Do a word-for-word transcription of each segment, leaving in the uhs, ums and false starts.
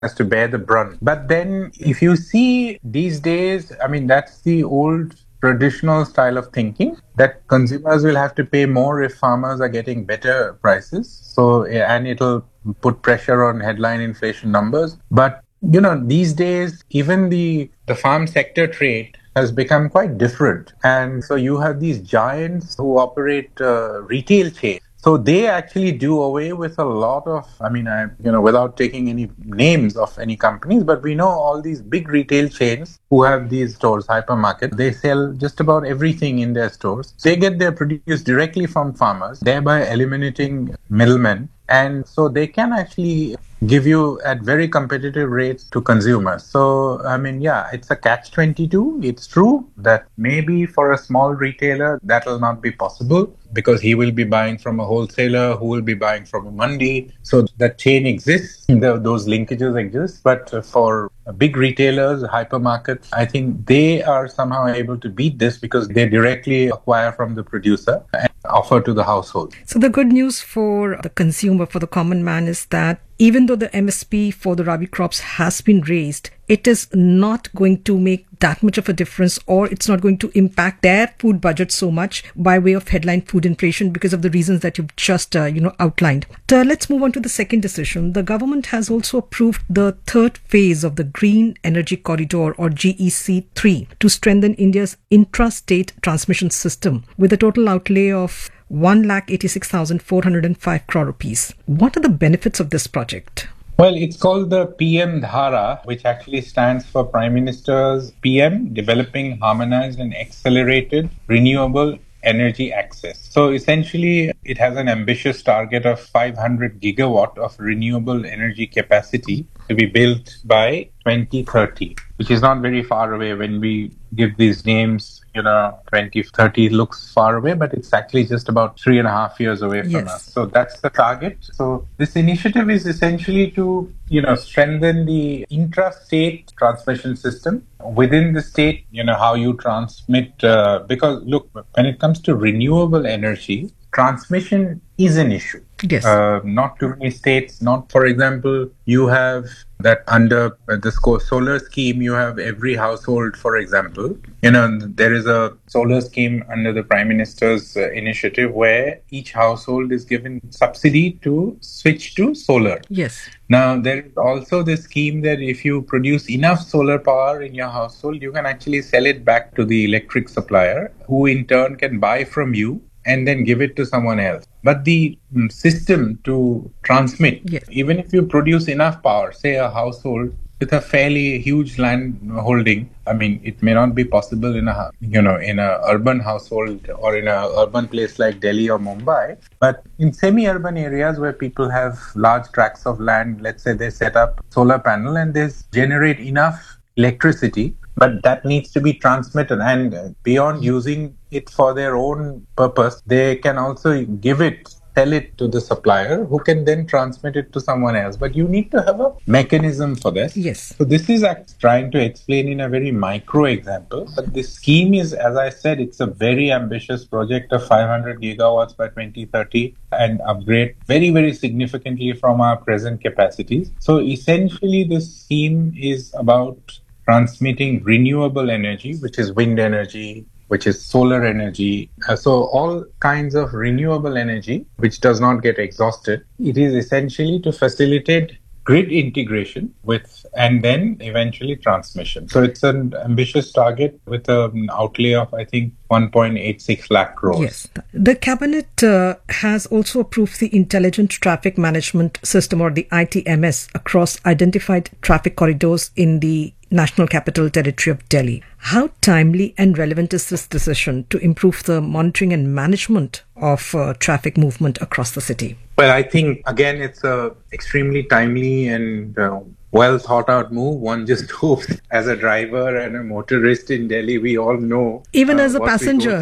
has to bear the brunt. But then if you see these days, I mean, that's the old traditional style of thinking that consumers will have to pay more if farmers are getting better prices. So, and it'll put pressure on headline inflation numbers. But, you know, these days, even the, the farm sector trade has become quite different. And so you have these giants who operate uh, retail chains. So they actually do away with a lot of, I mean, I, you know, without taking any names of any companies, but we know all these big retail chains who have these stores, hypermarket, they sell just about everything in their stores. They get their produce directly from farmers, thereby eliminating middlemen. And so they can actually give you at very competitive rates to consumers. So, I mean, yeah, it's a catch twenty-two. It's true that maybe for a small retailer, that will not be possible because he will be buying from a wholesaler who will be buying from a mandi. So that chain exists, the, those linkages exist. But for big retailers, hypermarkets, I think they are somehow able to beat this because they directly acquire from the producer and offer to the household. So the good news for the consumer, for the common man, is that even though the M S P for the Rabi crops has been raised, it is not going to make that much of a difference, or it's not going to impact their food budget so much by way of headline food inflation because of the reasons that you've just uh, you know outlined. So let's move on to the second decision. The government has also approved the third phase of the Green Energy Corridor, or G E C three, to strengthen India's intra-state transmission system with a total outlay of one lakh eighty-six thousand four hundred five crore rupees. What are the benefits of this project? Well, it's called the P M Dhara, which actually stands for Prime Minister's P M Developing Harmonized and Accelerated Renewable Energy Access. So essentially, it has an ambitious target of five hundred gigawatt of renewable energy capacity to be built by twenty thirty, which is not very far away. When we give these names, you know, twenty thirty looks far away, but it's actually just about three and a half years away from Yes. us. So that's the target. So this initiative is essentially to, you know, strengthen the intra-state transmission system within the state, you know, how you transmit, uh, because look, when it comes to renewable energy, transmission is an issue. Yes. Uh, not too many states, not, for example, you have that under the solar scheme, you have every household, for example, you know, there is a solar scheme under the Prime Minister's uh, initiative where each household is given subsidy to switch to solar. Yes. Now, there is also the scheme that if you produce enough solar power in your household, you can actually sell it back to the electric supplier, who in turn can buy from you and then give it to someone else. But the mm, system to transmit, Yes. even if you produce enough power, say a household with a fairly huge land holding, I mean, it may not be possible in a, you know, in a urban household or in a urban place like Delhi or Mumbai, but in semi-urban areas where people have large tracts of land, let's say they set up solar panel and they generate enough electricity, but that needs to be transmitted, and beyond using it for their own purpose, they can also give it, sell it to the supplier, who can then transmit it to someone else. But you need to have a mechanism for this. Yes. So this is act- trying to explain in a very micro example, but this scheme is, as I said, it's a very ambitious project of five hundred gigawatts by twenty thirty and upgrade very, very significantly from our present capacities. So essentially, this scheme is about transmitting renewable energy, which is wind energy, which is solar energy. Uh, so all kinds of renewable energy, which does not get exhausted. It is essentially to facilitate grid integration with, and then eventually transmission. So it's an ambitious target with an outlay of, I think, one point eight six lakh crores. Yes. The cabinet uh, has also approved the Intelligent Traffic Management System, or the I T M S, across identified traffic corridors in the National Capital Territory of Delhi. How timely and relevant is this decision to improve the monitoring and management of uh, traffic movement across the city? Well, I think, again, it's a extremely timely and uh, well thought out move. One just hopes, as a driver and a motorist in Delhi, we all know. Even uh, as a what we go passenger. through.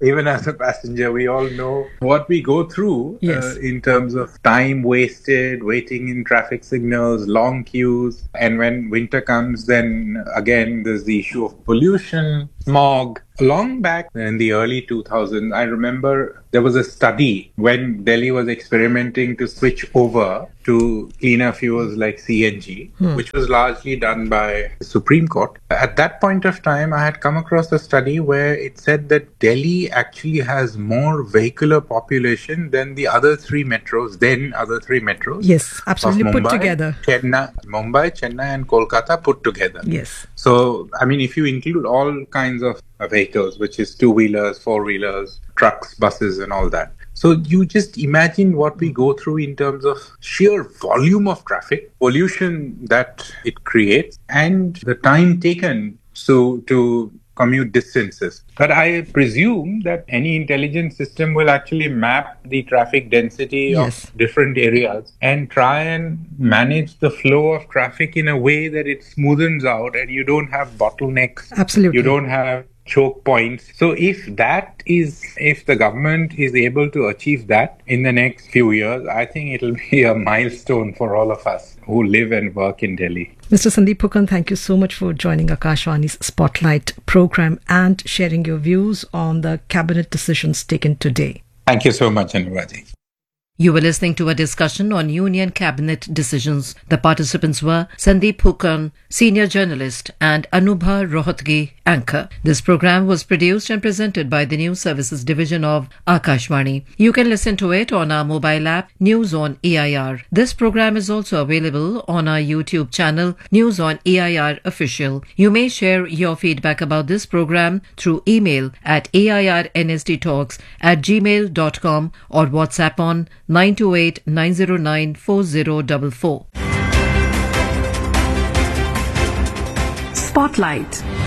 even as a passenger, we all know what we go through Yes. uh, in terms of time wasted, waiting in traffic signals, long queues. And when winter comes, then again, there's the issue of pollution, smog. Long back in the early two thousands, I remember there was a study when Delhi was experimenting to switch over to cleaner fuels like C N G, hmm. which was largely done by the Supreme Court. At that point of time, I had come across a study where it said that Delhi actually has more vehicular population than the other three metros, then other three metros. Yes, absolutely Mumbai, put together. Chennai, Mumbai, Chennai and Kolkata put together. Yes. So, I mean, if you include all kinds of vehicles, which is two-wheelers, four-wheelers, trucks, buses and all that. So you just imagine what we go through in terms of sheer volume of traffic, pollution that it creates, and the time taken so to commute distances. But I presume that any intelligent system will actually map the traffic density yes. of different areas and try and manage the flow of traffic in a way that it smoothens out and you don't have bottlenecks. Absolutely. You don't have choke points. So if that is, if the government is able to achieve that in the next few years, I think it'll be a milestone for all of us who live and work in Delhi. Mister Sandeep Phukkan, thank you so much for joining Akashvani's Spotlight program and sharing your views on the cabinet decisions taken today. Thank you so much, Anuradhi. You were listening to a discussion on Union Cabinet decisions. The participants were Sandeep Phukkan, senior journalist, and Anubha Rohatgi, anchor. This program was produced and presented by the News Services Division of Akashvani. You can listen to it on our mobile app, News on A I R. This program is also available on our YouTube channel, News on A I R Official. You may share your feedback about this program through email at A I R N S D talks at gmail dot com or WhatsApp on nine two eight nine zero nine four zero four four. Spotlight.